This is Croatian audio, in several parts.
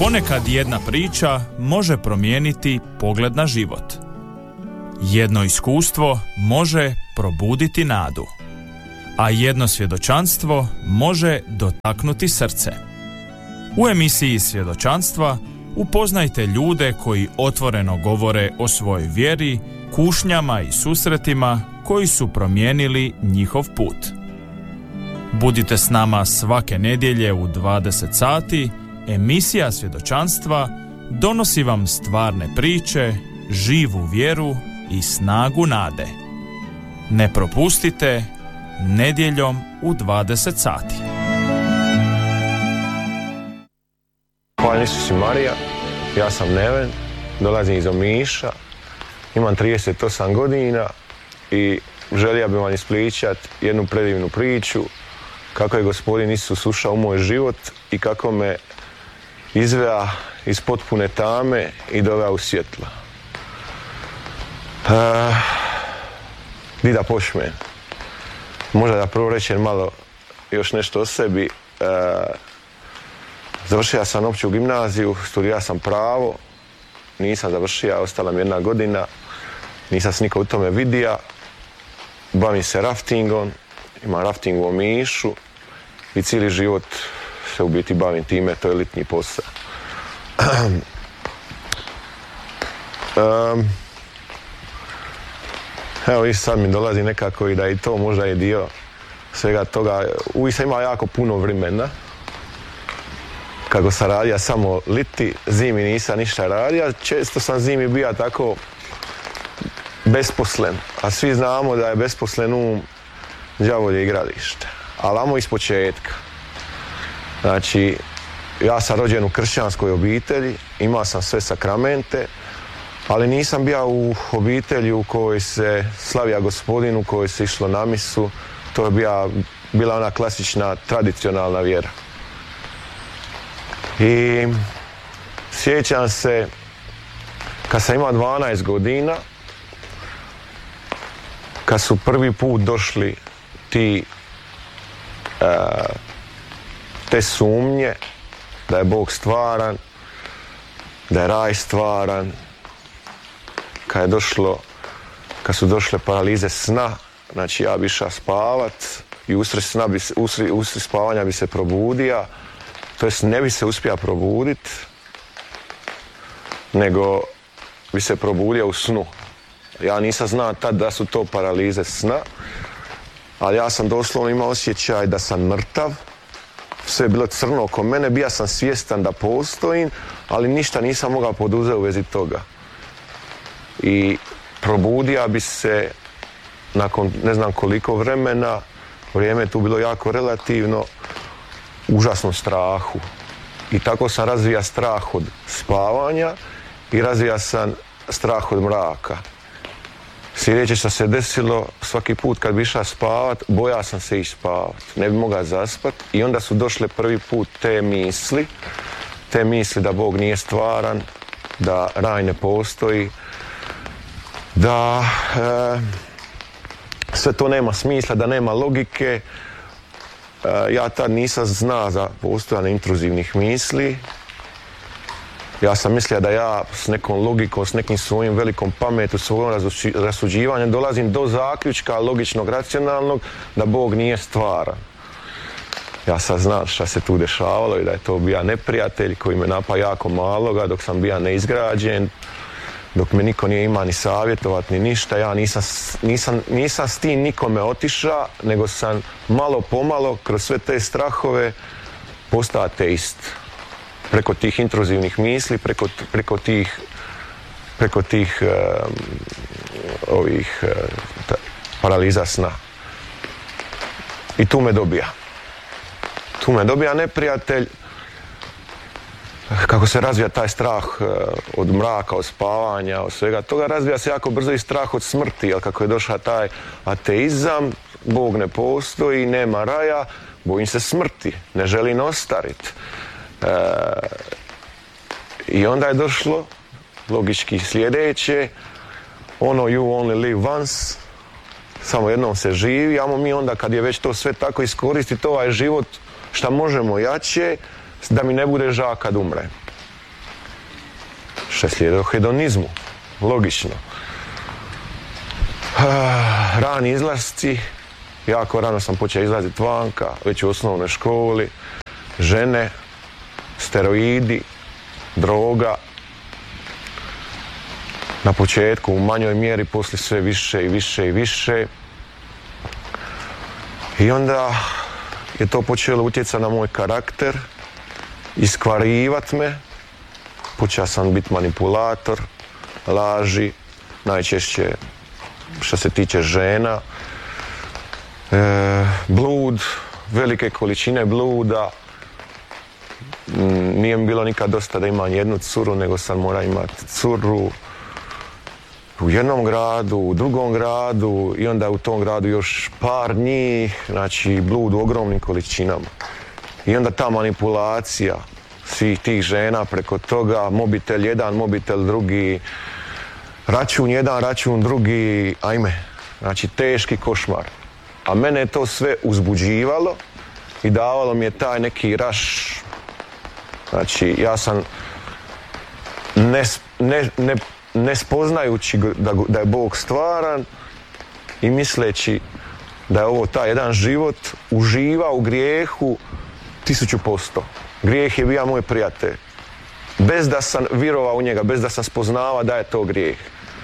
Ponekad jedna priča može promijeniti pogled na život. Jedno iskustvo može probuditi nadu, a jedno svjedočanstvo može dotaknuti srce. U emisiji Svjedočanstva upoznajte ljude koji otvoreno govore o svojoj vjeri, kušnjama i susretima koji su promijenili njihov put. Budite s nama svake nedjelje u 20 sati. Emisija Svjedočanstva donosi vam stvarne priče, živu vjeru i snagu nade. Ne propustite nedjeljom u 20 sati. Hvala Isus i Marija, ja sam Neven, dolazim iz Omiša, imam 38 godina i želio bih vam ispričati jednu predivnu priču kako je Gospodin Isus ušao u moj život i kako me izveo iz potpune tame i doveo u svjetlo. Di da počnem? Možda da prvo rečem malo još nešto o sebi. Završio sam opću gimnaziju, studirao sam pravo, nisam završio, ostala mi 1 godina, nisam se nikad u tome vidio. Bavim se raftingom, imam rafting u Omišu i cijeli život se u biti bavim time, to je elitni posao. Evo i sad mi dolazi nekako i da i to možda je dio svega toga. Uvijek sam imao jako puno vremena. Kako sam radio samo liti, zimi nisam ništa radio. Često sam zimi bio tako besposlen. A svi znamo da je besposlen đavolje igralište. Ali amo iz početka. Znači, ja sam rođen u kršćanskoj obitelji, imao sam sve sakramente, ali nisam bio u obitelji u kojoj se slavija Gospodin, u kojoj se išlo na misu. To je bila ona klasična, tradicionalna vjera. I sjećam se, kad sam imao 12 godina, kad su prvi put došli te sumnje da je Bog stvaran, da je raj stvaran, kad su došle paralize sna, znači ja bi išao spavat i usred spavanja bi se probudio, to jest ne bi se uspio probuditi, nego bi se probudio u snu. Ja nisam znao tad da su to paralize sna, ali ja sam doslovno imao osjećaj da sam mrtav, sve je bilo crno oko mene, bio sam svjestan da postojim, ali ništa nisam mogao poduzeti u vezi toga. I probudio bi se nakon ne znam koliko vremena, vrijeme je tu bilo jako relativno, užasnom strahu. I tako sam razvija strah od spavanja i razvija sam strah od mraka. Sljedeće što se desilo, svaki put kad bi išao spavat, bojao sam se ići spavat. Ne bi mogao zaspat i onda su došle prvi put te misli da Bog nije stvaran, da raj ne postoji, da sve to nema smisla, da nema logike. Ja tad nisam znao za postojanje intruzivnih misli. Ja sam mislio da ja s nekom logikom, s nekim svojim velikom pametu, svojom rasuđivanjem dolazim do zaključka logičnog, racionalnog, da Bog nije stvaran. Ja sam znao šta se tu dešavalo i da je to bio neprijatelj koji me napao jako maloga dok sam bio neizgrađen, dok me niko nije imao ni savjetovat ni ništa. Ja nisam s tim nikome otišao, nego sam malo pomalo kroz sve te strahove postao ateist. Preko tih intruzivnih misli, preko tih paraliza sna. I tu me dobija neprijatelj. Kako se razvija taj strah od mraka, od spavanja, od svega toga, razvija se jako brzo i strah od smrti, jer kako je došao taj ateizam, Bog ne postoji, nema raja, bojim se smrti, ne želim ostariti. I onda je došlo logički sljedeće, you only live once, samo jednom se živi, amo mi onda kad je već to sve tako iskoristiti ovaj život šta možemo jače, da mi ne bude žao kad umrem. Naše slijedilo hedonizmu, logično. Rani izlasci, jako rano sam počeo izlaziti vanka, već u osnovnoj školi, žene, steroidi, droga. Na početku u manjoj mjeri, poslije sve više i više i više. I onda je to počelo utjecati na moj karakter, iskvarivat me. Počeo sam biti manipulator, laži, najčešće što se tiče žena. Blud, velike količine bluda. Nije mi bilo nikad dosta da imam jednu curu, nego sam morao imati curu u jednom gradu, u drugom gradu i onda u tom gradu još par njih, znači blud u ogromnim količinama. I onda ta manipulacija svih tih žena preko toga, mobitel jedan, mobitel drugi, račun jedan, račun drugi, ajme, znači teški košmar. A mene je to sve uzbuđivalo i davalo mi je taj neki raš. Znači, ja sam ne spoznajući da je Bog stvaran i misleći da je ovo taj jedan život, uživao u grijehu 1000%. Grijeh je bio moj prijatelj. Bez da sam vjerovao u njega, bez da sam spoznavao da je to grijeh.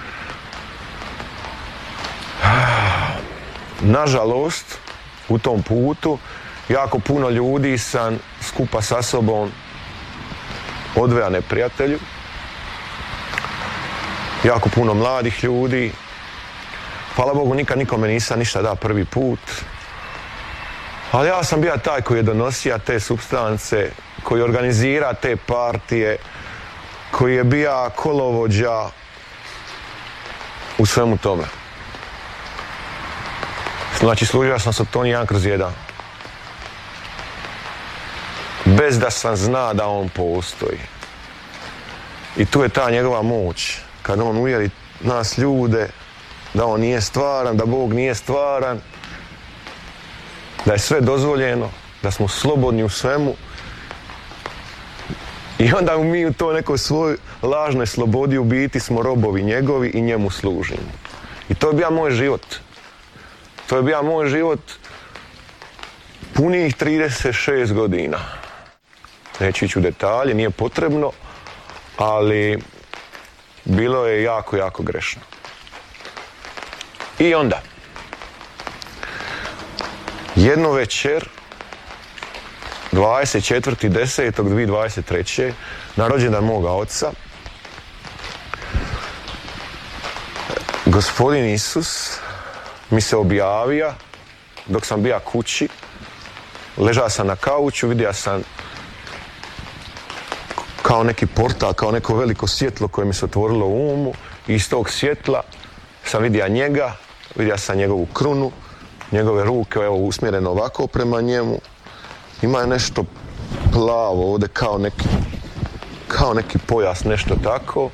Nažalost, u tom putu, jako puno ljudi sam skupa sa sobom odveo neprijatelju. Jako puno mladih ljudi. Hvala Bogu, nikad nikome nisam ništa dao prvi put. Ali ja sam bio taj koji je donosio te supstance, koji organizira te partije, koji je bio kolovođa u svemu tome. Znači, služio sam se to 1/1. Bez da sam zna da on postoji. I tu je ta njegova moć. Kad on uvjeri nas ljude da on nije stvaran, da Bog nije stvaran, da je sve dozvoljeno, da smo slobodni u svemu. I onda mi u toj nekoj svojoj lažnoj slobodi u biti smo robovi njegovi i njemu služimo. I to je bio moj život. To je bio moj život punih 36 godina. Neću ići u detalje, nije potrebno, ali bilo je jako, jako grešno. I onda, jednu večer, 24.10.2023. na rođendan moga oca, Gospodin Isus mi se objavio dok sam bio kući. Ležao sam na kauču, vidio sam kao neki portal, kao neko veliko svjetlo koje mi se otvorilo u umu i iz tog svjetla sam vidio njega, vidio sam njegovu krunu, njegove ruke, evo, usmjereno ovako prema njemu. Ima je nešto plavo ovdje, kao neki pojas, nešto tako.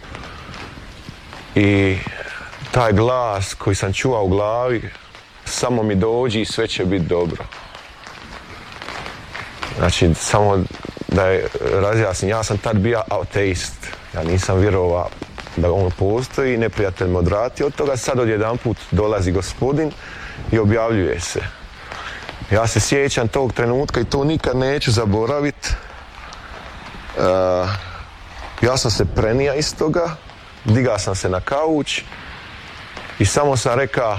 I taj glas koji sam čuo u glavi, samo mi dođi i sve će biti dobro. Znači, samo da je razjasnim, ja sam tad bio ateist. Ja nisam vjerovao da on postoji, neprijatelj me odvratio od toga. Sad odjedanput dolazi Gospodin i objavljuje se. Ja se sjećam tog trenutka i to nikad neću zaboraviti. Ja sam se prenija iz toga, digao sam se na kauč i samo sam rekao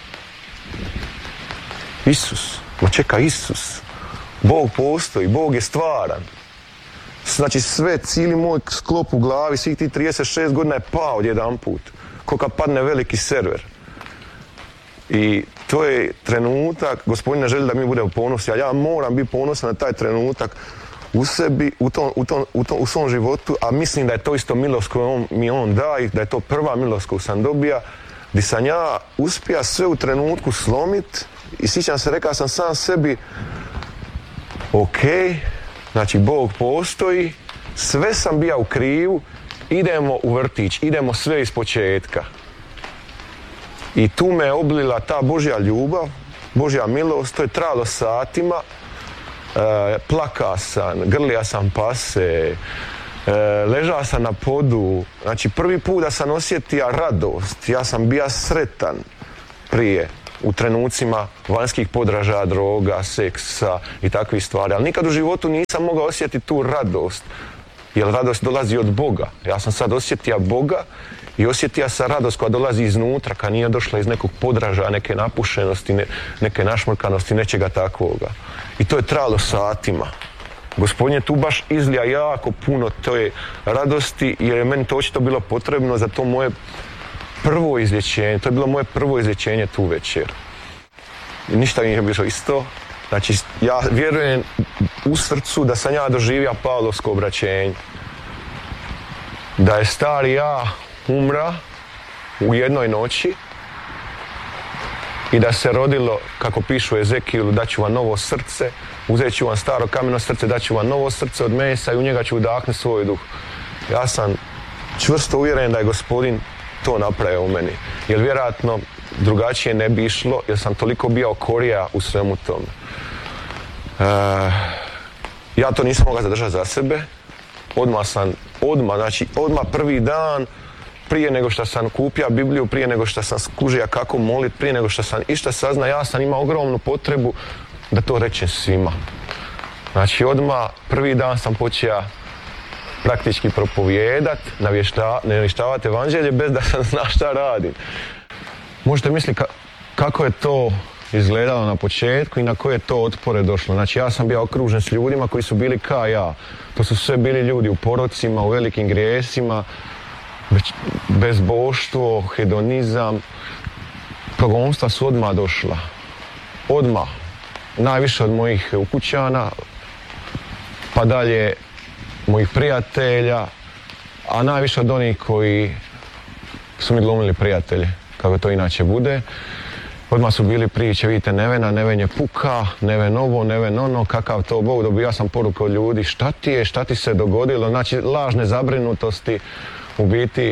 Isus, ma čeka Isus, Bog postoji, Bog je stvaran. Znači sve, cijeli moj sklop u glavi, svih tih 36 godina je pao odjedanput, ko kad padne veliki server. I to je trenutak, Gospodin ne želi da mi budemo ponosni, a ja moram biti ponosan na taj trenutak u sebi, u svom životu, a mislim da je to isto milost koju mi on daje, da je to prva milost koju sam dobija, gdje sam ja uspio sve u trenutku slomiti i sjećam se, rekao sam sam sebi, ok, znači Bog postoji, sve sam bio u krivu, idemo u vrtić, idemo sve iz početka. I tu me je oblila ta Božja ljubav, Božja milost, to je trajalo satima, plakao sam, grlija sam pase, Ležao sam na podu, znači prvi put da sam osjetio radost, ja sam bio sretan prije u trenucima vanjskih podražaja, droga, seksa i takvih stvari, ali nikad u životu nisam mogao osjetiti tu radost, jer radost dolazi od Boga. Ja sam sad osjetio Boga i osjetio sam radost koja dolazi iznutra, kad nije došla iz nekog podražaja, neke napušenosti, neke našmrkanosti, nečega takvoga. I to je trajalo satima. Gospodin je tu baš izlija jako puno te radosti, jer je meni to očito bilo potrebno za to moje prvo izlječenje. To je bilo moje prvo izlječenje tu večer. I ništa mi nije bilo isto. Znači, ja vjerujem u srcu da sam ja doživio Pavlovsko obraćenje. Da je stari ja umra u jednoj noći i da se rodilo, kako pišu u Ezekielu, da ću vam novo srce, uzet ću vam staro kameno srce, da ću vam novo srce od mesa i u njega ću udahnuti svoj duh. Ja sam čvrsto uvjeren da je Gospodin to napravio u meni. Jer vjerojatno drugačije ne bi išlo, jer sam toliko bio korija u svemu tome. Ja to nisam mogao zadržati za sebe. Odmah prvi dan, prije nego što sam kupio Bibliju, prije nego što sam skužio kako moliti, prije nego što sam išta saznao, ja sam imao ogromnu potrebu da to rečem svima. Znači, odmah prvi dan sam počeo praktički propovijedat, navještavati evanđelje bez da sam znao šta radim. Možete misliti kako je to izgledalo na početku i na koje to otpore došlo. Znači, ja sam bio okružen s ljudima koji su bili kao ja. To su sve bili ljudi u porocima, u velikim grijesima, bezboštvo, hedonizam. Progonstva su odmah došla. Odmah. Najviše od mojih ukućana, pa dalje mojih prijatelja, a najviše od onih koji su mi glumili prijatelje, kako to inače bude. Odmah su bili priče, vidite, Nevena, Neven je puka, Neven ovo, Neven ono, kakav to Bog, dobija sam poruku od ljudi, šta ti se dogodilo, znači lažne zabrinutosti, u biti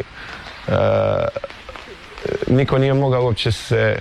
niko nije mogao uopće se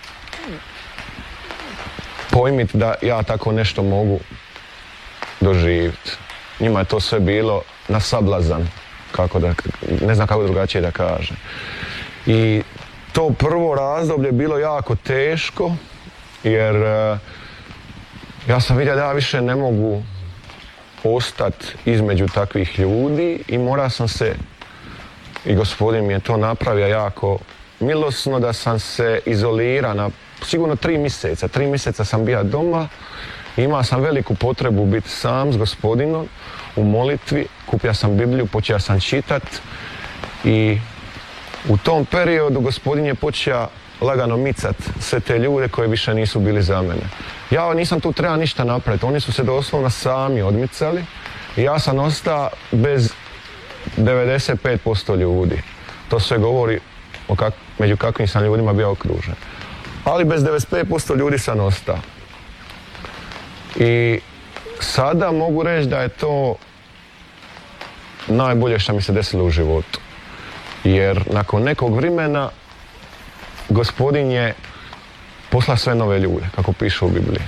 pojmiti da ja tako nešto mogu doživjeti. Njima je to sve bilo na sablazan, ne znam kako drugačije da kažem. I to prvo razdoblje je bilo jako teško, jer ja sam vidio da ja više ne mogu ostati između takvih ljudi i morao sam se, i Gospodin mi je to napravio jako milosno, da sam se izolirao na sigurno 3 mjeseca. 3 mjeseca sam bio doma, imao sam veliku potrebu biti sam s Gospodinom u molitvi, kupio sam Bibliju, počeo sam čitati i u tom periodu Gospodin je počeo lagano micati sve te ljude koji više nisu bili za mene. Ja nisam tu trebao ništa napraviti, oni su se doslovno sami odmicali i ja sam ostao bez 95% ljudi. To sve govori među kakvim sam ljudima bio okružen. Ali bez 95% ljudi sam ostao. I sada mogu reći da je to najbolje što mi se desilo u životu. Jer nakon nekog vremena Gospodin je poslao sve nove ljude, kako piše u Bibliji.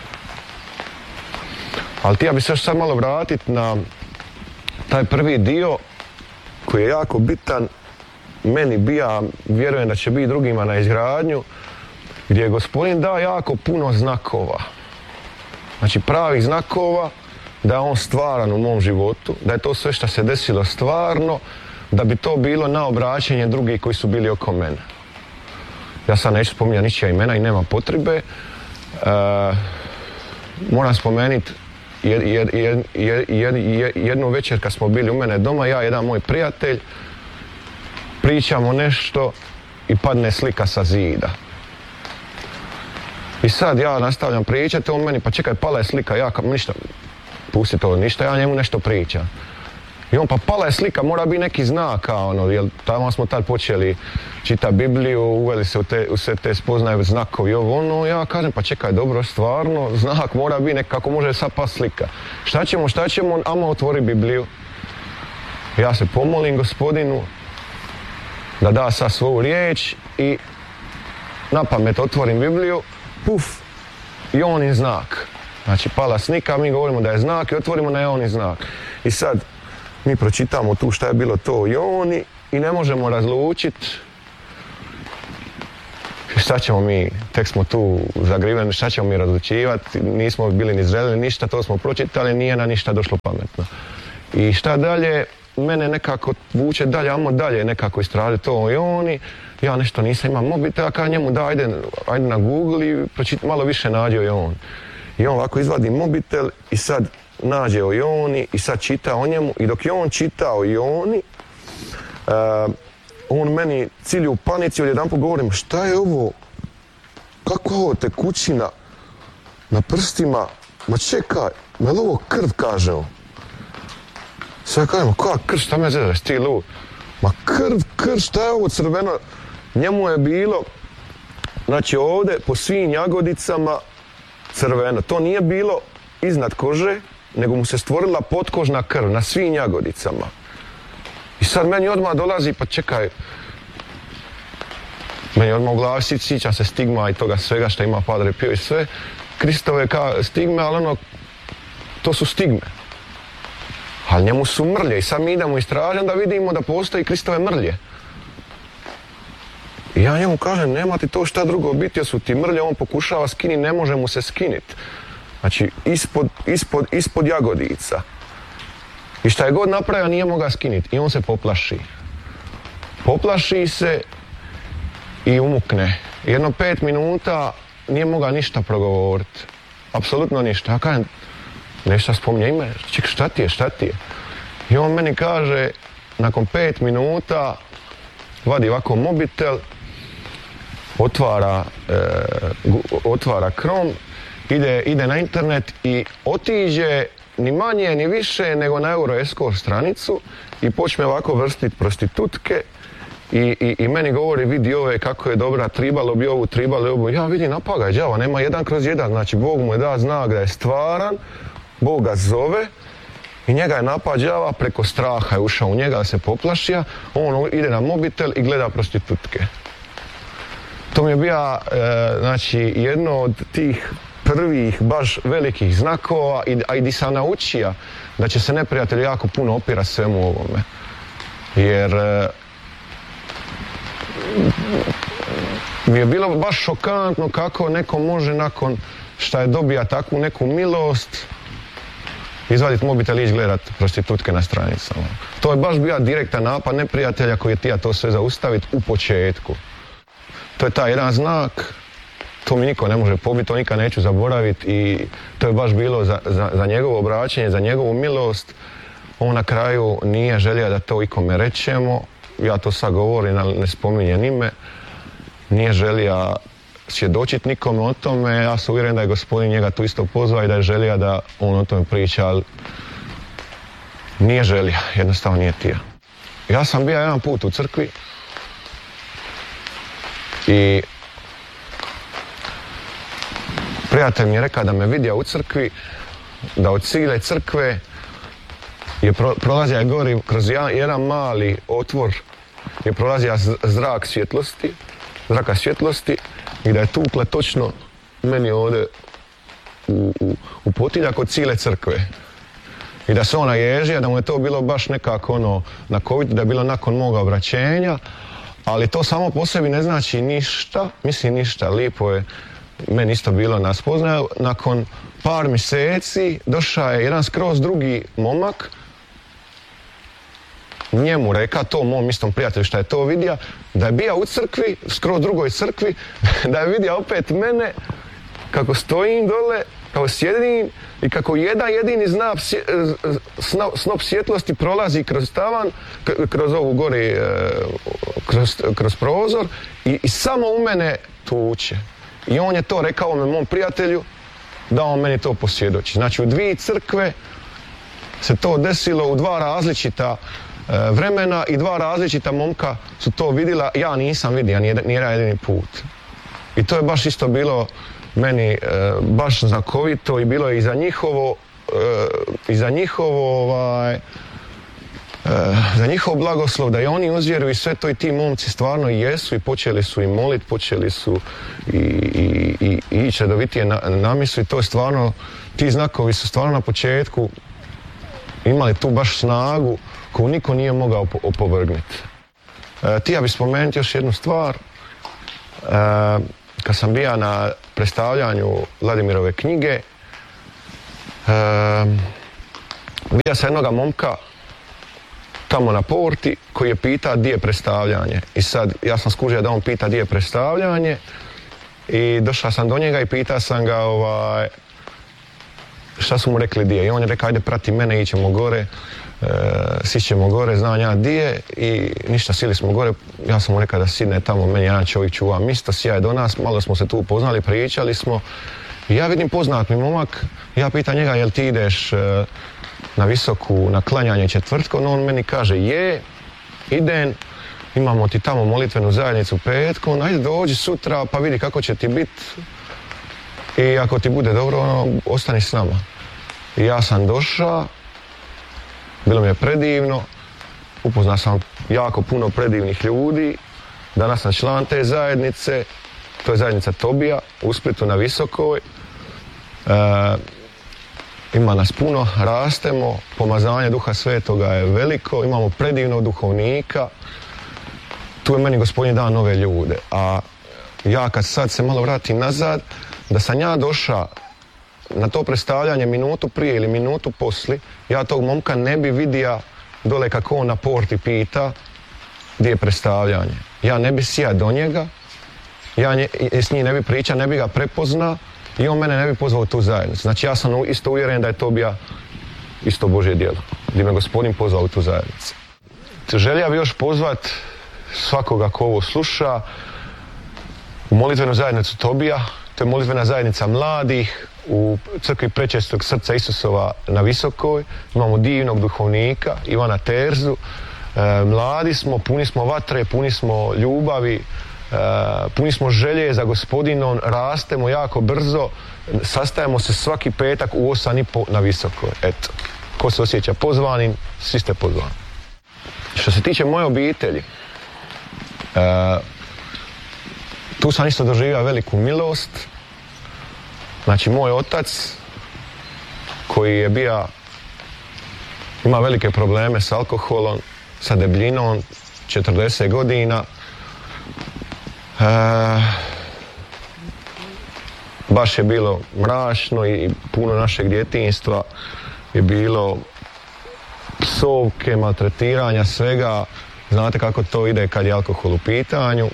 Ali ja bih se još sad malo vratiti na taj prvi dio koji je jako bitan, meni bija, vjerujem da će biti drugima na izgradnju, gdje je Gospodin dao jako puno znakova. Znači pravih znakova da je on stvaran u mom životu, da je to sve što se desilo stvarno, da bi to bilo na obraćenje drugih koji su bili oko mene. Ja sad neću spominjati ničija imena i nema potrebe. Moram spomenuti jednu večer kad smo bili u mene doma, ja i jedan moj prijatelj, pričamo nešto i padne slika sa zida. I sad ja nastavljam pričati, on meni, pa čekaj, pala je slika, ja ništa, pusti to, ništa, ja njemu nešto pričam. I on, pa pala je slika, mora biti neki znak, jer tamo smo tad počeli čitati Bibliju, uveli se u sve te spoznaje znakovi, ja kažem, pa čekaj, dobro, stvarno, znak mora biti kako može sad pa slika. Šta ćemo, ama otvori Bibliju. Ja se pomolim Gospodinu da da sad svoju riječ i na pamet otvorim Bibliju, puf, i on je znak. Znači, pala slika, mi govorimo da je znak i otvorimo na on je znak. I sad, mi pročitamo tu šta je bilo to Joni i ne možemo razlučiti šta ćemo mi, tek smo tu zagriveni, šta ćemo mi razlučivati, nismo bili ni zreli ništa, to smo pročitali, nije na ništa došlo pametno. I šta dalje, mene nekako vuče dalje, amo dalje nekako istražiti to Joni, ja nešto nisam imao mobitel, a kada njemu da ajde na Google i malo više nađe o Joni. I on ovako izvadi mobitel i sad nađe o Joni i sad čita o njemu i dok je on čita o Joni, on meni cilje u panici, odjedanput govorim šta je ovo, kako ovo tekućina na prstima, ma čekaj, ma je li ovo krv, kaže on. Sad kažem, koja krv, šta me zezaš, ti lud? Ma krv, šta je ovo crveno? Njemu je bilo, znači ovdje po svim jagodicama crveno. To nije bilo iznad kože, nego mu se stvorila potkožna krv na svim jagodicama. I sad meni odmah dolazi, pa čekaj, meni odmah u glavi sjeća se stigma i toga svega što ima Padre Pio i sve. Kristove stigme, ali ono, to su stigme. Ali njemu su mrlje i sad mi idemo istražiti da vidimo da postoji Kristove mrlje. I ja njemu kažem, nema ti to šta drugo biti, jer su ti mrlje, on pokušava skiniti, ne može mu se skiniti. Znači, ispod jagodica. I šta je god napravio, nije mogao skiniti. I on se poplaši. Poplaši se i umukne. Jedno 5 minuta nije mogao ništa progovoriti. Apsolutno ništa. Ja kažem, nešto spominje ime, ček, šta ti je? I on meni kaže, nakon 5 minuta, vadi ovako mobitel, otvara Chrome, ide na internet i otiđe ni manje ni više nego na Euroescort stranicu i počne ovako vrstiti prostitutke i meni govori, vidi ove kako je dobra, tribalo bi ovu. Ja vidim, napagaj đava, nema 1/1, znači Bog mu je da znak da je stvaran, Bog ga zove i njega je napad đava, preko straha je ušao u njega da se poplašija, on ide na mobitel i gleda prostitutke. To mi je bio, znači, jedno od tih prvih baš velikih znakova, a i di sam naučio da će se neprijatelj jako puno opirati svemu ovome. Jer mi je bilo baš šokantno kako neko može nakon šta je dobija takvu neku milost izvaditi mobitel i ići gledat prostitutke na stranicama. To je baš bio direktan napad neprijatelja koji je htio to sve zaustaviti u početku. To je taj jedan znak, to mi niko ne može pobiti, to nikad neću zaboraviti i to je baš bilo za njegovo obraćanje, za njegovu milost. On na kraju nije želio da to ikome rečemo, ja to sad govorim, ali ne spominjem ime, nije želio svjedočiti nikome o tome, ja sam uvjeren da je gospodin njega tu isto pozvao i da je želio da on o tome priča, ali nije želio, jednostavno nije htio. Ja sam bio jedan put u crkvi i prijatelj mi je rekao da me vidio u crkvi, da od cijele crkve je prolazio gori kroz jedan mali otvor, je prolazio zraka svjetlosti i da je tukla točno meni ovdje u potiljak od cijele crkve. I da se ona ježija, da mu je to bilo baš nekako znakovito, da je bilo nakon moga obraćenja, ali to samo po sebi ne znači ništa, mislim ništa, lijepo je meni isto bilo na spoznaju. Nakon par mjeseci došao je jedan skroz drugi momak, njemu reka, to mom istom prijatelju šta je to vidio, da je bio u crkvi, skroz drugoj crkvi, da je vidio opet mene kako stojim dole, kako sjedim i kako jedan jedini snop svjetlosti prolazi kroz tavan, kroz ovu gori, kroz prozor i samo u mene tuče. I on je to rekao mom prijatelju da on meni to posvjedoči. Znači u 2 crkve se to desilo u 2 različita vremena i 2 različita momka su to vidjela, ja nisam vidio, nije jedini put. I to je baš isto bilo meni baš znakovito i bilo je i za njihov blagoslov, da i oni uzvjeruju i sve to i ti momci stvarno jesu i počeli su i moliti, počeli su i ići redovitije na misu i to je stvarno, ti znakovi su stvarno na početku imali tu baš snagu koju niko nije mogao opovrgnuti. Htio bih spomenuti još jednu stvar. Kad sam bio na predstavljanju Vladimirove knjige, vidio sam jednoga momka tamo na porti koji je pita gdje je predstavljanje. I sad ja sam skužio da on pita gdje je predstavljanje i došao sam do njega i pitao sam ga šta su mu rekli gdje. I on je rekao ajde prati mene, ićemo gore, sićemo gore, znam ja gdje i ništa, sili smo gore. Ja sam mu rekao da sidne tamo, meni jedan čovjek čuva mjesto, sjaje do nas, malo smo se tu upoznali, pričali smo. I ja vidim poznat mi momak, ja pitam njega jel ti ideš na Visoku, na klanjanje četvrtkom, on meni kaže je, idem, imamo ti tamo molitvenu zajednicu petkom, ajde dođi sutra pa vidi kako će ti biti i ako ti bude dobro, ostani s nama. I ja sam došao, bilo mi je predivno, upoznao sam jako puno predivnih ljudi, danas sam član te zajednice, to je zajednica Tobija u Splitu na Visokoj. Ima nas puno, rastemo, pomazanje Duha Svetoga je veliko, imamo predivnog duhovnika, tu je meni Gospodin dao nove ljude. A ja kad sad se malo vratim nazad, da sam ja došao na to predstavljanje minutu prije ili minutu poslije, ja tog momka ne bi vidio dole kako on na porti pita gdje je predstavljanje. Ja ne bi sjao do njega, ja s njim ne bi pričao, ne bi ga prepoznao i on mene ne bi pozvao u tu zajednicu. Znači ja sam isto uvjeren da je to bio isto Božje djelo, gdje me Gospodin pozvao u tu zajednicu. Želio bi još pozvat svakoga ko ovo sluša u molitvenu zajednicu Tobija, to je molitvena zajednica mladih u crkvi Prečestog srca Isusova na Visokoj. Imamo divnog duhovnika Ivana Terzu. Mladi smo, puni smo vatre, puni smo ljubavi, puni smo želje za Gospodinom, rastemo jako brzo, sastajemo se svaki petak u 8:30 na Visokoj. Eto, ko se osjeća pozvanim, svi ste pozvani. Što se tiče moje obitelji, tu sam isto doživio veliku milost. Znači, moj otac, koji je bio, ima velike probleme s alkoholom, sa debljinom, 40 godina, baš je bilo mračno i puno našeg djetinjstva je bilo psovke, maltretiranja, svega. Znate kako to ide kad je alkohol u pitanju.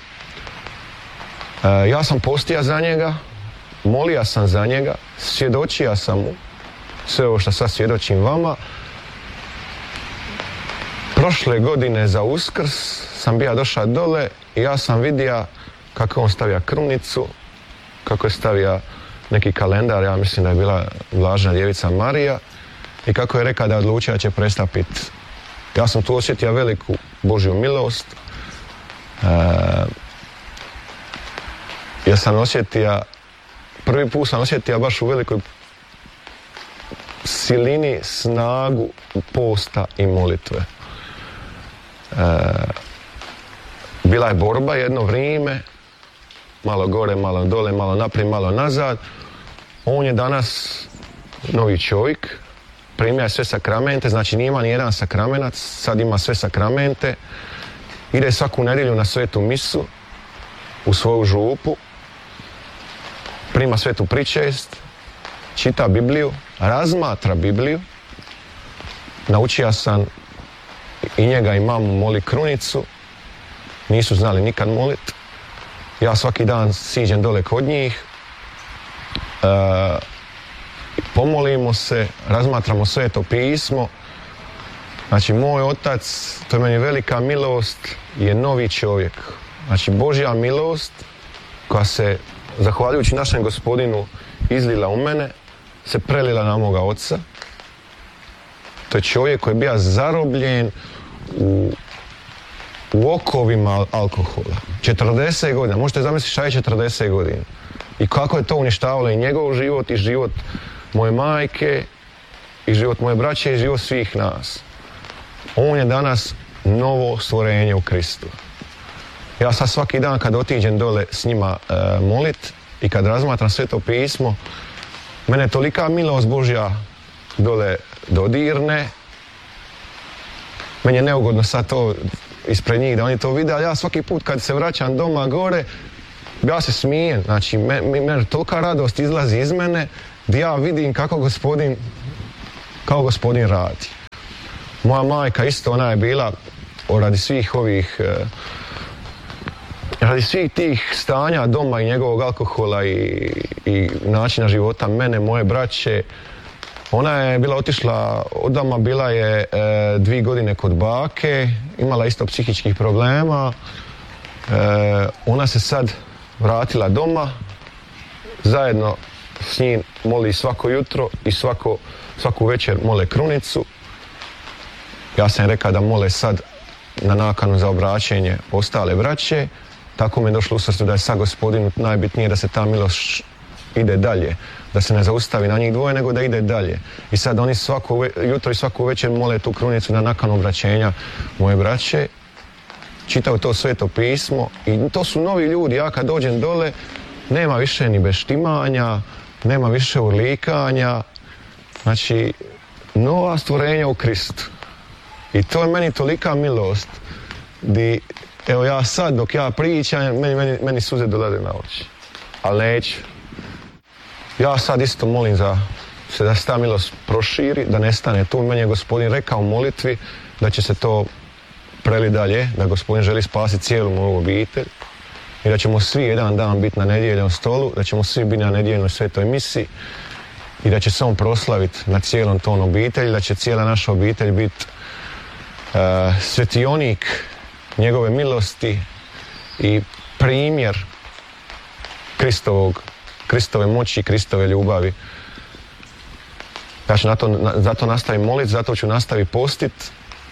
Ja sam postio za njega, molio sam za njega, svjedočio sam mu sve ovo što sad svjedočim vama. Prošle godine za Uskrs sam bio došao dole i ja sam vidio kako on stavija krunicu, kako je stavio neki kalendar, ja mislim da je bila Blažena djevica Marija, i kako je rekao da je odlučio da će prestati piti. Ja sam tu osjetio veliku Božju milost. Ja sam osjetio, prvi put sam osjetio baš u velikoj silini snagu posta i molitve. Bila je borba jedno vrijeme, malo gore, malo dole, malo naprijed, malo nazad. On je danas novi čovjek, primio sve sakramente, znači nije ima ni jedan sakramenac, sad ima sve sakramente. Ide svaku nedjelju na svetu misu u svoju župu, prima svetu pričest, čita Bibliju, razmatra Bibliju. Naučio sam i njega i mamu moli krunicu, nisu znali nikad molit. Ja svaki dan siđem dole kod njih, pomolimo se, razmatramo sveto pismo. Znači, moj otac, to je meni velika milost, je novi čovjek. Znači, Božja milost koja se, zahvaljujući našem Gospodinu, izlila u mene, se prelila na moga oca. To je čovjek koji je bio zarobljen u okovima alkohola. 40 godina, možete zamisliti šta je 40 godina. I kako je to uništavalo i njegov život i život moje majke i život moje braće i život svih nas. On je danas novo stvorenje u Kristu. Ja sad svaki dan kad otiđem dole s njima molit i kad razmatram sveto pismo, mene je tolika milost Božja dole dodirne Meni je neugodno sad to ispred njih da oni to vide, ali ja svaki put kad se vraćam doma gore, ja se smijem, znači meni tolika radost izlazi iz mene gdje ja vidim kako gospodin radi. Moja majka isto, ona je bila radi svih tih stanja doma i njegovog alkohola i načina života mene, moje braće. Ona je bila otišla od doma, bila je 2 godine kod bake, imala isto psihičkih problema. Ona se sad vratila doma, zajedno s njim moli svako jutro i svaku večer mole krunicu. Ja sam rekao da mole sad na nakanu za obraćenje ostale braće. Tako mi je došlo u srcu da je sad Gospodinu najbitnije da se ta milost ide dalje, da se ne zaustavi na njih dvoje, nego da ide dalje. I sad oni svako jutro i svaku večer mole tu krunicu na nakanu obraćenja moje braće. Čitao to Sveto pismo i to su novi ljudi. Ja kad dođem dole, nema više ni beštimanja, nema više urlikanja. Znači, nova stvorenja u Kristu. I to je meni tolika milost di, evo ja sad dok ja pričam, meni suze dolaze na oči. Ali neću. Ja sad isto molim da se ta milost proširi, da nestane tu. Meni je Gospodin rekao u molitvi da će se to preli dalje, da Gospodin želi spasiti cijelu moju obitelj i da ćemo svi jedan dan biti na nedjeljnom stolu, da ćemo svi biti na nedjeljnoj svetoj misi i da će se on proslaviti na cijelom tom obitelji, da će cijela naša obitelj biti svetionik njegove milosti i primjer Kristove moći, Kristove ljubavi. Ja ću zato nastavim moliti, zato ću nastaviti postiti.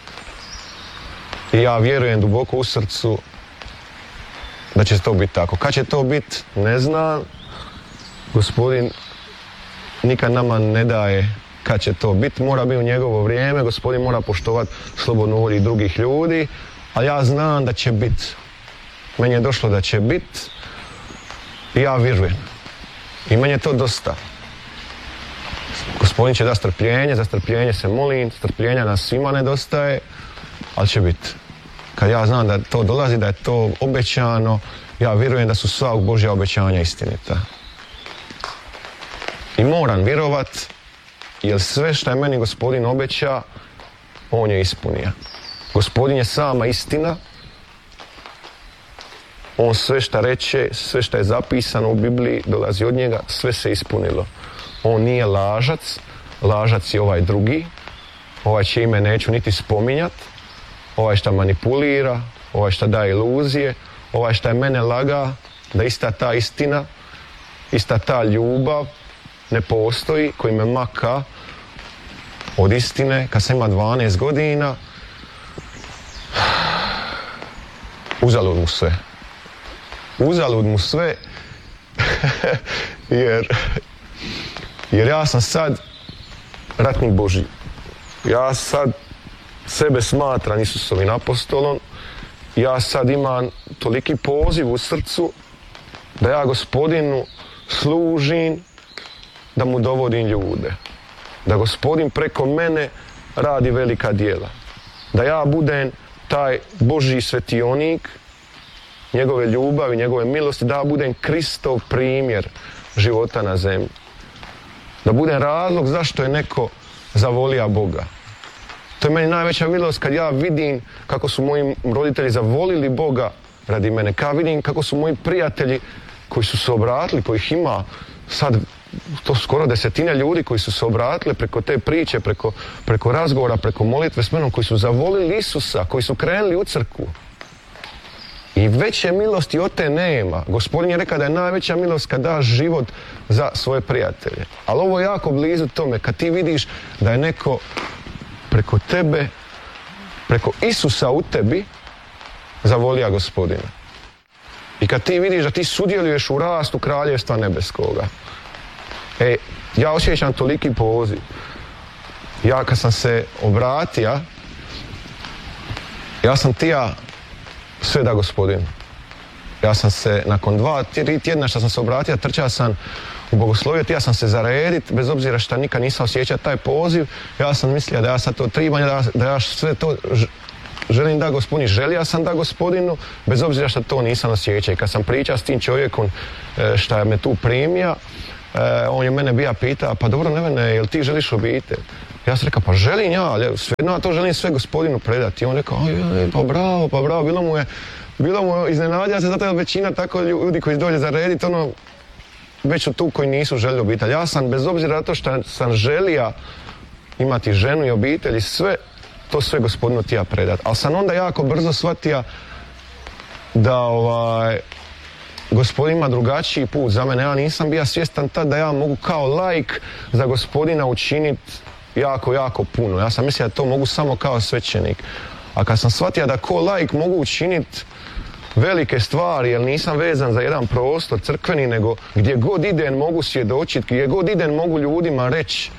I ja vjerujem duboko u srcu da će to biti tako. Kad će to biti, ne znam. Gospodin nikad nama ne daje kad će to biti. Mora biti u njegovo vrijeme. Gospodin mora poštovati slobodnu volju drugih ljudi. Ali ja znam da će biti. Meni je došlo da će biti. I ja vjerujem. I meni je to dosta. Gospodin će dati strpljenje. Za strpljenje se molim. Strpljenja nas svima nedostaje. Ali će biti. Kad ja znam da to dolazi, da je to obećano, ja vjerujem da su sva Božja obećanja istinita. I moram vjerovat, jer sve što je meni Gospodin obeća, on je ispunio. Gospodin je sama istina. On sve što reče, sve što je zapisano u Bibliji, dolazi od njega, sve se ispunilo. On nije lažac, lažac je ovaj drugi, ovaj čije ime neću niti spominjati, ovaj što manipulira, ovaj što daje iluzije, ovaj što je mene laga, da ista ta istina, ista ta ljubav ne postoji, koji me maka od istine. Kad sam ima 12 godina, uzalud mu sve. Uzalud mu sve, jer ja sam sad ratnik Božji. Ja sad sebe smatram Isusovim apostolom. Ja sad imam toliki poziv u srcu da ja Gospodinu služim, da mu dovodim ljude. Da Gospodin preko mene radi velika djela. Da ja budem taj Božji svetionik, njegove ljubavi, njegove milosti, da ja budem Kristov primjer života na zemlji. Da budem razlog zašto je neko zavolio Boga. To je meni najveća milost kad ja vidim kako su moji roditelji zavolili Boga radi mene. Kad vidim kako su moji prijatelji koji su se obratili, kojih ima sad to skoro 10 ljudi koji su se obratili preko te priče, preko razgovora, preko molitve s menom, koji su zavolili Isusa, koji su krenuli u crkvu. I veće milosti od te nema. Gospodin je rekao da je najveća milost kad daš život za svoje prijatelje. Ali ovo je jako blizu tome, kad ti vidiš da je neko preko tebe, preko Isusa u tebi, zavolija Gospodina. I kad ti vidiš da ti sudjeluješ u rastu kraljevstva nebeskoga. Ja osjećam toliki poziv. Ja kad sam se obratio, ja sam tija sve da Gospodinu. Ja sam se nakon 2-3 tjedna što sam se obratio, trčao sam bogoslovio, ja sam se zaredit, bez obzira što nikad nisam osjećao taj poziv, ja sam mislio da ja sad to tribam, da ja sve to želim da Gospodin, želio sam da Gospodinu, bez obzira što to nisam osjećao. I kad sam pričao s tim čovjekom što je me tu primio, on je mene bija pitao, pa dobro Nevene, jel ti želiš obitelj? Ja sam rekao, pa želim ja, ali svejedno ja to želim sve Gospodinu predati. I on rekao, pa bravo, bilo mu iznenadio se, zato je većina tako ljudi koji dođe za redit, već su tu koji nisu željeli obitelj. Ja sam, bez obzira na to što sam želio imati ženu i obitelj i sve, to sve Gospodinu ti ja predati. Ali sam onda jako brzo shvatio da Gospodin ima drugačiji put za mene. Ja nisam bio svjestan tad da ja mogu kao laik za Gospodina učiniti jako puno. Ja sam mislio da to mogu samo kao svećenik. A kad sam shvatio da ko laik mogu učiniti velike stvari, jer nisam vezan za jedan prostor crkveni, nego gdje god idem mogu svjedočiti, gdje god idem mogu ljudima reći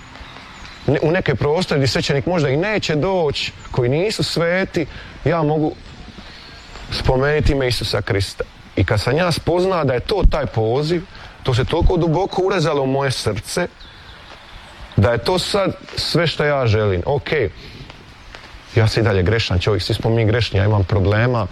u neke prostore gdje svećenik možda i neće doći, koji nisu sveti, ja mogu spomenuti ime Isusa Krista. I kad sam ja spoznao da je to taj poziv, to se toliko duboko urezalo u moje srce, da je to sad sve što ja želim. Ok, ja sam i dalje grešan čovjek, svi smo mi grešni, ja imam problema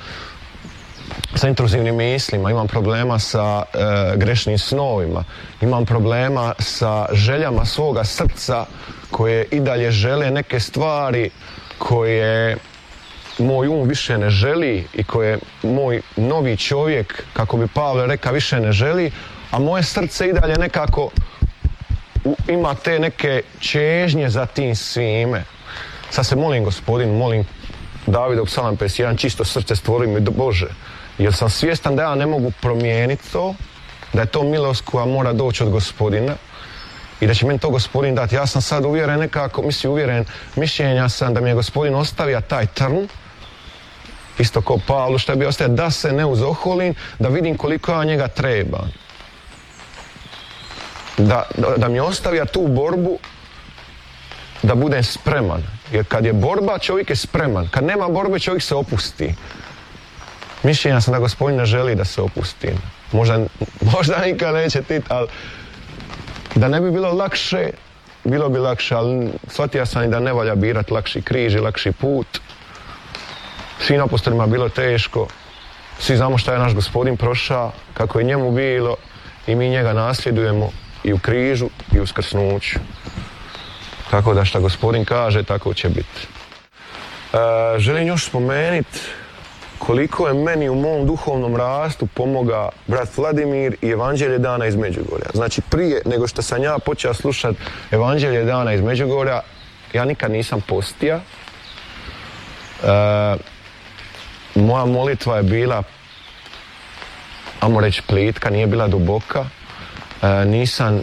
sa intruzivnim mislima, imam problema sa grešnim snovima, imam problema sa željama svoga srca koje i dalje žele neke stvari koje moj um više ne želi i koje moj novi čovjek, kako bi Pavle rekao, više ne želi, a moje srce i dalje nekako ima te neke čežnje za tim svime. Sad se molim Gospodin, molim Davida u Psalam 51, čisto srce stvori mi Bože, jer sam svjestan da ja ne mogu promijeniti to, da je to milost koja mora doći od Gospodina i da će meni to Gospodin dati. Ja sam sad uvjeren nekako, mišljenja sam da mi je Gospodin ostavio taj trn, isto kao Pavlu što je bio ostavio, da se ne uzoholim, da vidim koliko ja njega treba. Da mi je ostavio tu borbu, da budem spreman. Jer kad je borba, čovjek je spreman. Kad nema borbe, čovjek se opusti. Mišljenja sam da Gospodin ne želi da se opustim. Možda nikad neće tit, ali da ne bi bilo lakše, bilo bi lakše, ali shvatio sam i da ne valja birati lakši križ i lakši put. Svim apostolima bilo teško. Svi znamo šta je naš Gospodin prošao, kako je njemu bilo i mi njega nasljedujemo i u križu i u skrsnuću. Tako da šta Gospodin kaže, tako će biti. Želim još spomenuti koliko je meni u mom duhovnom rastu pomoga brat Vladimir i Evanđelje dana iz Međugorja. Znači prije nego što sam ja počeo slušati Evanđelje dana iz Međugorja, ja nikad nisam postio. Moja molitva je bila, ajmo reći, plitka, nije bila duboka. Nisam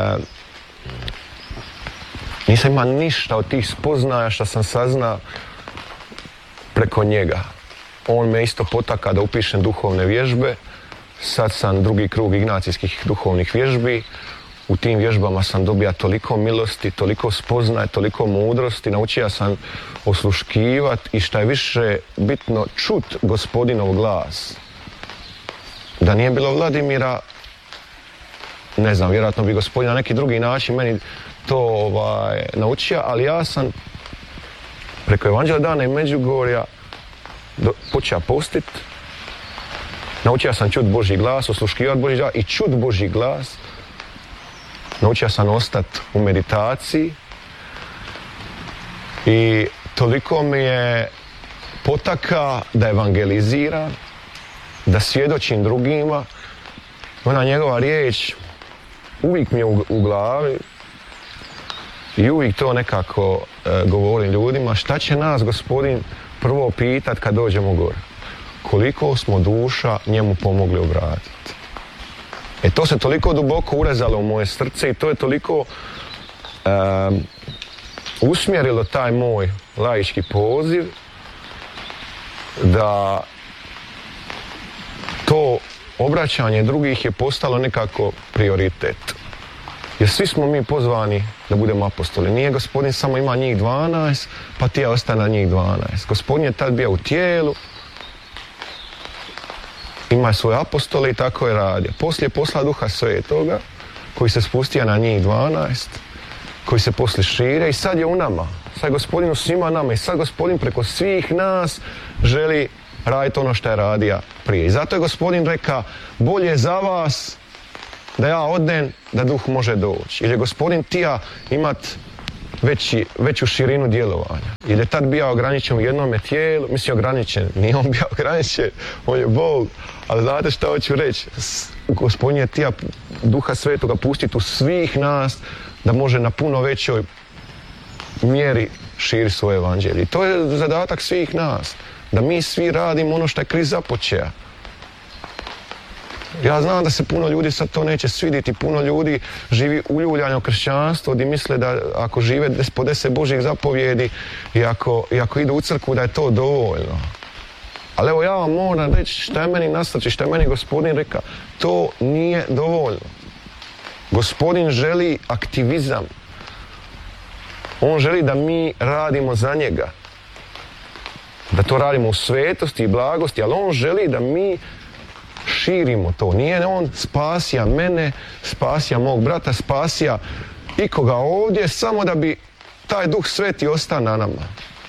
imao ništa od tih spoznaja što sam saznao preko njega. On me isto potaka da upišem duhovne vježbe. Sad sam drugi krug ignacijskih duhovnih vježbi. U tim vježbama sam dobio toliko milosti, toliko spoznaje, toliko mudrosti. Naučio sam osluškivati i šta je više bitno, čut Gospodinov glas. Da nije bilo Vladimira, ne znam, vjerojatno bi Gospodin na neki drugi način meni to naučio, ali ja sam preko Evanđelja dana i Međugorja počeo postiti, naučio sam čut Božji glas, osluškivati Božji glas i čut Božji glas. Naučio sam ostati u meditaciji i toliko mi je potaka da evangeliziram, da svjedočim drugima. Ona njegova riječ uvijek mi je u glavi i uvijek to nekako govorim ljudima. Šta će nas Gospodin prvo pitat kad dođemo gore? Koliko smo duša njemu pomogli obratiti? To se toliko duboko urezalo u moje srce i to je toliko usmjerilo taj moj laički poziv da to obraćanje drugih je postalo nekako prioritet. Jer svi smo mi pozvani da budemo apostoli. Nije Gospodin samo ima njih 12, pa ti ja ostane na njih 12. Gospodin je tad bio u tijelu, ima svoje apostole i tako je radio. Poslije posla Duha Svetoga, koji se spustio na njih 12, koji se poslije šire i sad je u nama. Sad je Gospodin u svima nama i sad Gospodin preko svih nas želi raditi ono što je radio prije. I zato je Gospodin rekao, bolje je za vas da ja odem, da duh može doći. Ili je Gospodin tija imat veću širinu djelovanja. Ili je tad bio ograničen u jednome tijelu, mislim ograničen, nije on bio ograničen, on je Bog, ali znate što hoću reći? Gospodin je tija Duha Svetoga pustiti u svih nas da može na puno većoj mjeri širi svoje evanđelje. I to je zadatak svih nas, da mi svi radimo ono što je Krist započeo. Ja znam da se puno ljudi sad to neće svidjeti, puno ljudi živi uljuljano kršćanstvo gdje misle da ako žive po 10 Božjih zapovjedi i ako idu u crkvu da je to dovoljno. Ali evo ja vam moram reći šta je meni na srcu, šta je meni Gospodin rekao, to nije dovoljno. Gospodin želi aktivizam. On želi da mi radimo za njega. Da to radimo u svetosti i blagosti, ali on želi da mi širimo to. Nije on spasija mene, spasija mog brata, spasija ikoga ovdje, samo da bi taj Duh Sveti ostao na nama.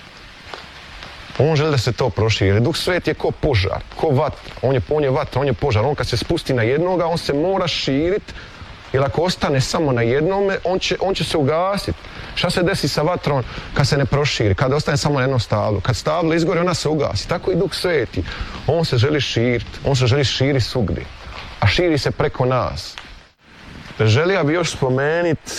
On želi da se to proširi, jer Duh Sveti je ko požar, ko vatra. On je vatra, on je požar. On kad se spusti na jednoga, on se mora širiti, jer ako ostane samo na jednome, on će se ugasiti. Šta se desi sa vatrom kad se ne proširi, kad ostane samo na jednom stablu? Kad stablo izgori, ona se ugasi. Tako i Duh Sveti. On se želi širiti, on se želi širiti svugdje. A širi se preko nas. Želio bi još spomenuti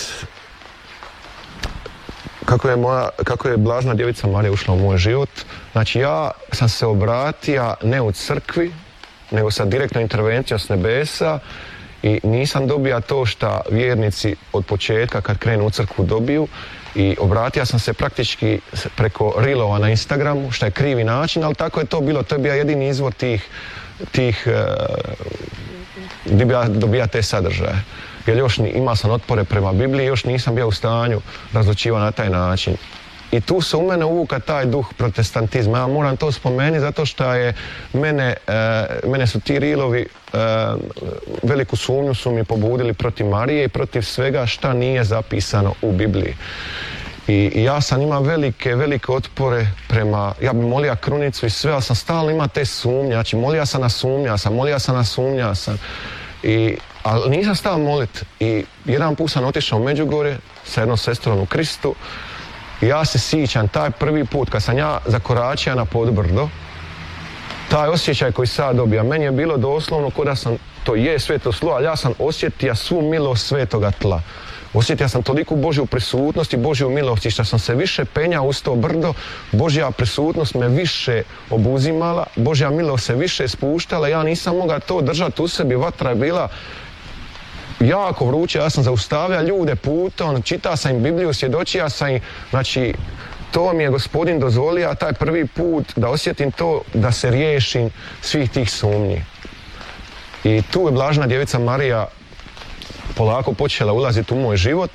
kako je Blažena Djevica Marija ušla u moj život. Znači ja sam se obratio ne u crkvi, nego sa direktnom intervencijom s nebesa i nisam dobio to što vjernici od početka kad krenu u crkvu dobiju i obratio sam se praktički preko rilova na Instagramu, što je krivi način, ali tako je to bilo. To je bio jedini izvor tih gdje bi ja dobija te sadržaje. Jer još imao sam otpore prema Bibliji, još nisam bio u stanju razlučivati na taj način. I tu se u mene uvuka taj duh protestantizma. Ja moram to spomenuti zato što je mene su ti rilovi, veliku sumnju su mi pobudili protiv Marije i protiv svega šta nije zapisano u Bibliji. I ja sam imao velike otpore prema, ja bi molio krunicu i sve, ali sam stalno imao te sumnje. Znači molio sam na sumnja sam. Ali nisam stao moliti. I jedan put sam otišao u Međugorje sa jednom sestrom u Kristu. I ja se sjećam taj prvi put kad sam ja zakoračio na podbrdo, taj osjećaj koji sad dobija, meni je bilo doslovno kao da sam, to je sveto slovo, ali ja sam osjetio svu milost svetoga tla. Osjetio sam toliku Božju prisutnost i Božju milost i što sam se više penjao uz to brdo, Božja prisutnost me više obuzimala, Božja milost se više spuštala, ja nisam mogao to držati u sebi, vatra je bila jako vruće, ja sam zaustavljao ljude putom, čitao sam im Bibliju, svjedočio sam im, znači to mi je Gospodin dozvolio taj prvi put da osjetim to, da se riješim svih tih sumnji. I tu je Blažena Djevica Marija polako počela ulaziti u moj život.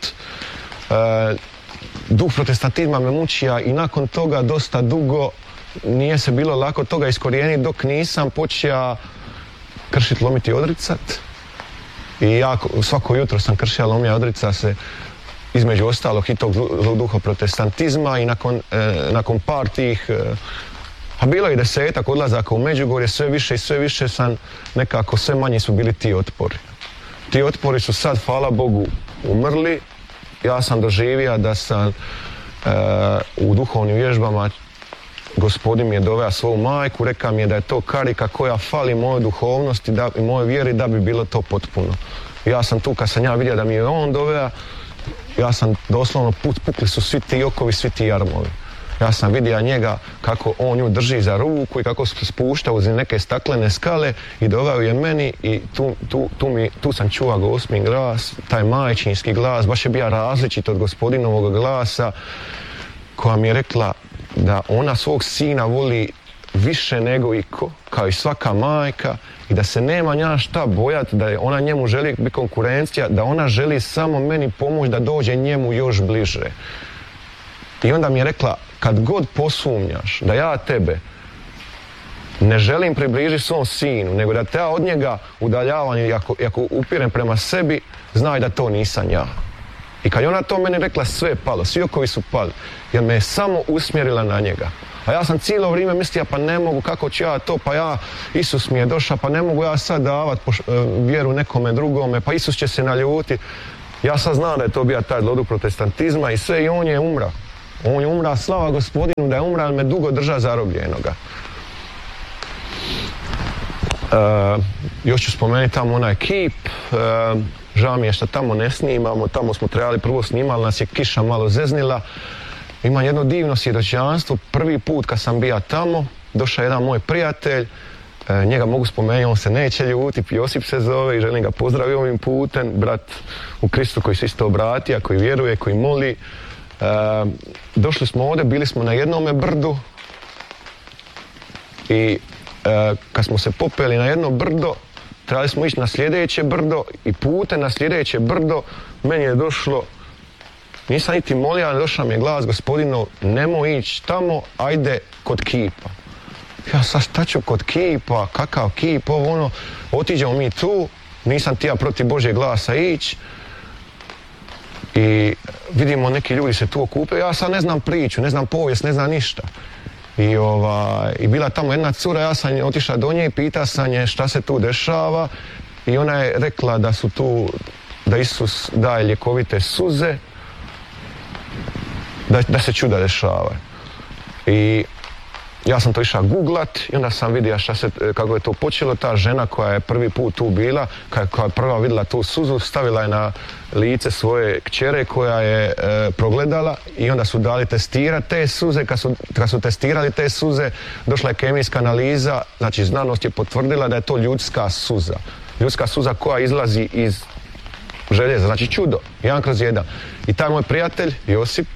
Duh protestantizma me mučija i nakon toga dosta dugo nije se bilo lako toga iskorijeniti dok nisam počeo kršiti, lomiti, odricat. I ja svako jutro sam kršio, lomio, odrica se između ostalog i tog duha protestantizma i nakon par tih, a bilo je 10 odlazaka u Međugorje, sve više sam nekako, sve manje su bili ti otpori. Ti otpori su sad, hvala Bogu, umrli. Ja sam doživio da sam u duhovnim vježbama, Gospodin mi je doveo svoju majku, rekao mi je da je to karika koja fali mojoj duhovnosti i mojoj vjeri da bi bilo to potpuno. Ja sam tu, kad sam ja vidio da mi je on doveo, ja sam doslovno pukli su svi ti okovi, svi ti jarmovi. Ja sam vidio njega kako on nju drži za ruku i kako se spušta uz neke staklene skale i doveo je meni i tu sam čuo Gospin glas, taj majčinski glas, baš je bio različit od Gospodinovog glasa, koja mi je rekla da ona svog sina voli više nego iko, kao i svaka majka, i da se nema nja šta bojati, da ona njemu želi biti konkurencija, da ona želi samo meni pomoći da dođe njemu još bliže. I onda mi je rekla, kad god posumnjaš da ja tebe ne želim približiti svom sinu, nego da te ja od njega udaljavam i ako upirem prema sebi, znaj da to nisam ja. I kad je ona to meni rekla, sve je palo, svi okovi su pali, jer me je samo usmjerila na njega. A ja sam cijelo vrijeme mislio, pa ne mogu, kako ću ja to, pa ja, Isus mi je došao, pa ne mogu ja sad davat vjeru nekome drugome, pa Isus će se naljuti. Ja sad znam da je to bio taj zloduk protestantizma i sve, i on je umra. On je umra, slava Gospodinu da je umra, ali me dugo drža zarobljenoga. Još ću spomenuti tamo onaj kip, žao mi je što tamo ne snimamo, tamo smo trebali prvo snimali, nas je kiša malo zeznila. Imam jedno divno svjedočanstvo, prvi put kad sam bio tamo, došao jedan moj prijatelj, njega mogu spomenuti, on se neće ljutiti, Josip se zove i želim ga pozdraviti ovim putem, brat u Kristu koji se isto obratija, koji vjeruje, koji moli. Došli smo ovdje, bili smo na jednome brdu i kad smo se popeli na jedno brdo, trebali smo ići na sljedeće brdo i putem na sljedeće brdo meni je došlo, nisam niti molio, ali došao mi je glas, Gospodinu, nemoj ići tamo, ajde kod kipa. Ja sad šta ću kod kipa, kakav kip, ovo ono, otiđemo mi tu, nisam ti ja protiv Božjeg glasa ići. I vidimo neki ljudi se tu okupaju, ja sad ne znam priču, ne znam povijest, ne znam ništa. I bila tamo jedna cura, ja sam otišao do nje i pitao sam je šta se tu dešava i ona je rekla da su tu, da Isus daje ljekovite suze, da se čuda dešavaju. I ja sam to išao googlat i onda sam vidio kako je to počelo. Ta žena koja je prvi put tu bila, koja je prva vidjela tu suzu, stavila je na lice svoje kćere koja je progledala i onda su dali testirati te suze. Kad su testirali te suze, došla je kemijska analiza, znači znanost je potvrdila da je to ljudska suza. Ljudska suza koja izlazi iz željeza, znači čudo, 1/1. I taj moj prijatelj, Josip,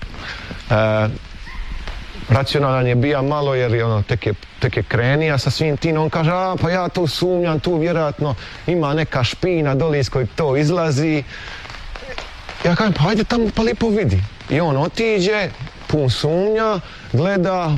racionalan je bija malo jer je ono tek je krenija sa svim tim, on kaže, pa ja tu sumnjam, tu vjerojatno ima neka špina doli iz kojeg to izlazi. Ja kažem, pa ajde tamo pa lipo vidi. I on otiđe, pun sumnja, gleda,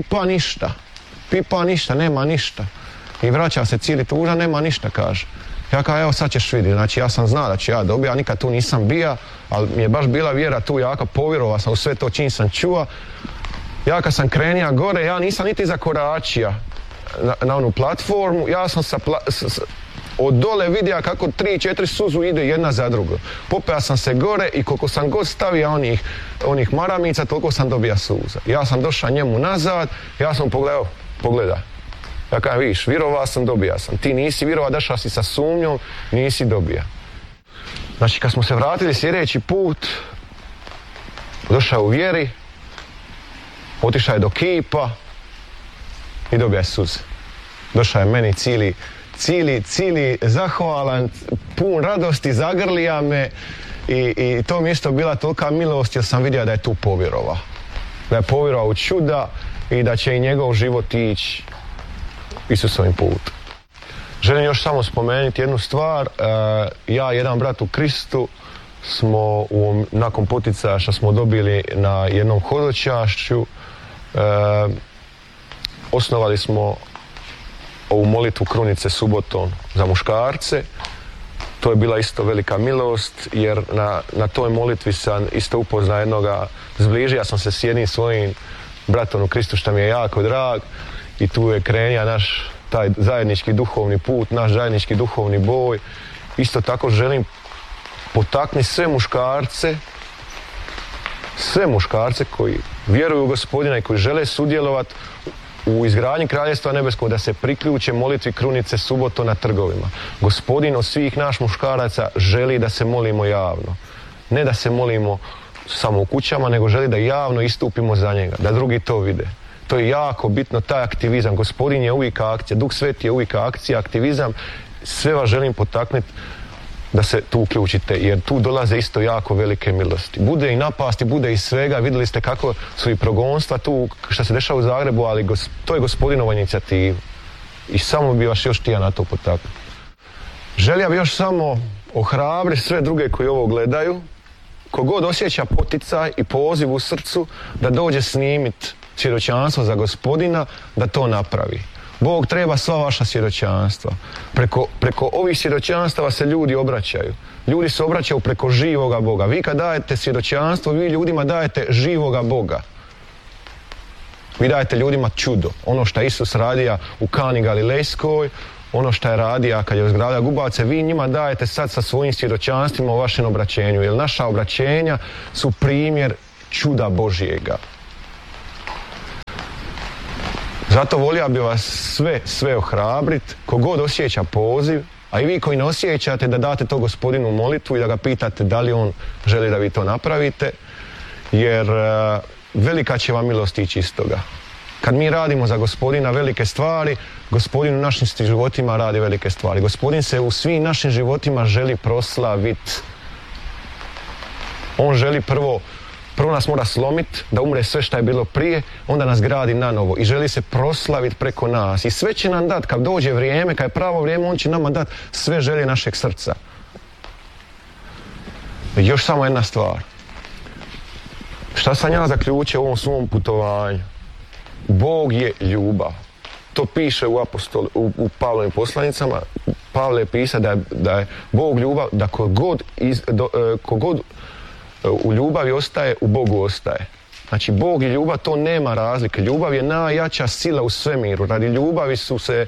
pipa ništa, nema ništa. I vraća se cijeli tužan, nema ništa, kaže. Ja kažem, evo sad ćeš vidjeti, znači ja sam znao da ću ja dobiti, ja nikad tu nisam bija, ali mi je baš bila vjera tu jaka, povjerovao sam u sve to čim sam čuo. Ja kad sam krenija gore, ja nisam niti zakoračija na onu platformu, ja sam od dole vidio kako 3-4 suzu ide jedna za drugo. Popeo sam se gore i koliko sam god stavio onih maramica, toliko sam dobija suza. Ja sam došao njemu nazad, ja sam pogledaj. Ja kažem, vidiš, vjerovao sam, dobija sam. Ti nisi vjerovao, došao si sa sumnjom, nisi dobija. Znači, kad smo se vratili sljedeći put, došao u vjeri, otišao je do kipa i dobija je suze. Došao je meni cijeli zahvalan, pun radosti, zagrlija me i to mi isto bila tolika milost jer sam vidio da je tu povjerovao. Da je povjerovao u čuda i da će i njegov život ići Isusovim putom. Želim još samo spomenuti jednu stvar. Ja i jedan brat u Kristu smo nakon poticaja što smo dobili na jednom hodočašću, osnovali smo ovu molitvu krunice subotom za muškarce. To je bila isto velika milost jer na toj molitvi sam isto upoznao jednoga, zbližio sam se s jednim svojim bratom u Kristu što mi je jako drag i tu je krenija naš taj zajednički duhovni put, naš zajednički duhovni boj. Isto tako želim potaknuti sve muškarce koji vjeruju u Gospodina i koji žele sudjelovati u izgradnji Kraljevstva nebeskog da se priključe molitvi krunice subotom na trgovima. Gospodin od svih naš muškaraca želi da se molimo javno. Ne da se molimo samo u kućama, nego želi da javno istupimo za njega, da drugi to vide. To je jako bitno, taj aktivizam. Gospodin je uvijek akcija, Duh Sveti je uvijek akcija, aktivizam. Sve vas želim potaknuti da se tu uključite, jer tu dolaze isto jako velike milosti. Bude i napasti, bude i svega, vidjeli ste kako su i progonstva tu, što se dešava u Zagrebu, ali to je Gospodinova inicijativa. I samo bi vas još htio na to potaknuti. Želio bi još samo ohrabriti sve druge koji ovo gledaju, kogod osjeća poticaj i poziv u srcu da dođe snimiti svjedočanstvo za Gospodina, da to napravi. Bog treba sva vaša svjedočanstva. Preko ovih svjedočanstava se ljudi obraćaju. Ljudi se obraćaju preko živoga Boga. Vi kad dajete svjedočanstvo, vi ljudima dajete živoga Boga. Vi dajete ljudima čudo. Ono što je Isus radija u Kani Galilejskoj, ono što je radija kad je uzgradila gubace, vi njima dajete sad sa svojim svjedočanstvima o vašem obraćenju. Jer naša obraćenja su primjer čuda Božjega. Zato volio bi vas sve ohrabriti, kogod osjeća poziv, a i vi koji ne osjećate da date to Gospodinu molitvu i da ga pitate da li on želi da vi to napravite, jer velika će vam milost ići iz toga. Kad mi radimo za Gospodina velike stvari, Gospodin u našim životima radi velike stvari. Gospodin se u svim našim životima želi proslaviti. On želi prvo nas mora slomiti, da umre sve što je bilo prije, onda nas gradi na novo i želi se proslaviti preko nas. I sve će nam dati, kad dođe vrijeme, kad je pravo vrijeme, on će nama dati sve želje našeg srca. Još samo jedna stvar. Šta sam ja zaključio u ovom svom putovanju? Bog je ljubav. To piše u Pavlovim poslanicama. Pavle je pisao da je Bog ljubav, da kogod u ljubavi ostaje, u Bogu ostaje. Znači, Bog i ljubav, to nema razlike. Ljubav je najjača sila u svemiru. Radi ljubavi su se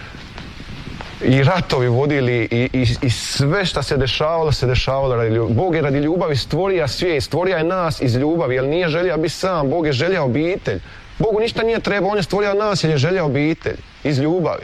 i ratovi vodili i sve što se dešavalo radi ljubavi. Bog je radi ljubavi stvorio svijet, stvorio je nas iz ljubavi, jer nije želio biti sam, Bog je želio obitelj. Bogu ništa nije trebao, on je stvorio nas jer je želio obitelj, iz ljubavi.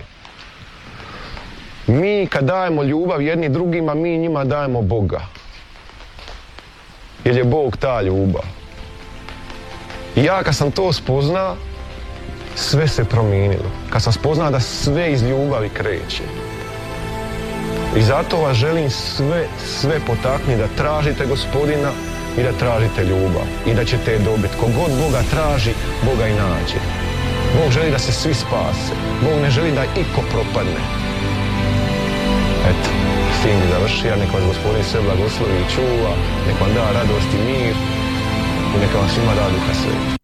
Mi kad dajemo ljubav jedni drugima, mi njima dajemo Boga. Jer je Bog ta ljubav. I ja kad sam to spoznao, sve se promijenilo. Kad sam spoznao da sve iz ljubavi kreće. I zato vas želim sve potaknuti da tražite Gospodina i da tražite ljubav. I da ćete je dobiti. Kogod Boga traži, Boga i nađe. Bog želi da se svi spase. Bog ne želi da iko propadne. Eto, s tim bi završio. Nek vas Gospodin sve blagoslovi i čuva. Nek vam da radost i mir. I neka vam svima da Duha Sveti.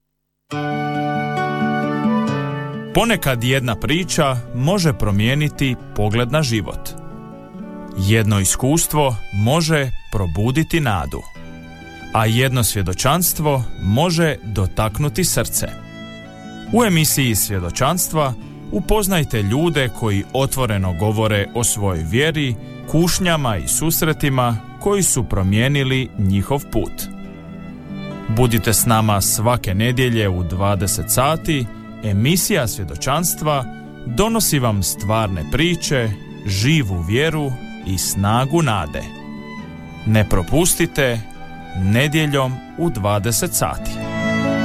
Ponekad jedna priča može promijeniti pogled na život. Jedno iskustvo može probuditi nadu, a jedno svjedočanstvo može dotaknuti srce. U emisiji Svjedočanstva upoznajte ljude koji otvoreno govore o svojoj vjeri, kušnjama i susretima koji su promijenili njihov put. Budite s nama svake nedjelje u 20 sati. Emisija Svjedočanstva donosi vam stvarne priče, živu vjeru i snagu nade. Ne propustite nedjeljom u 20 sati.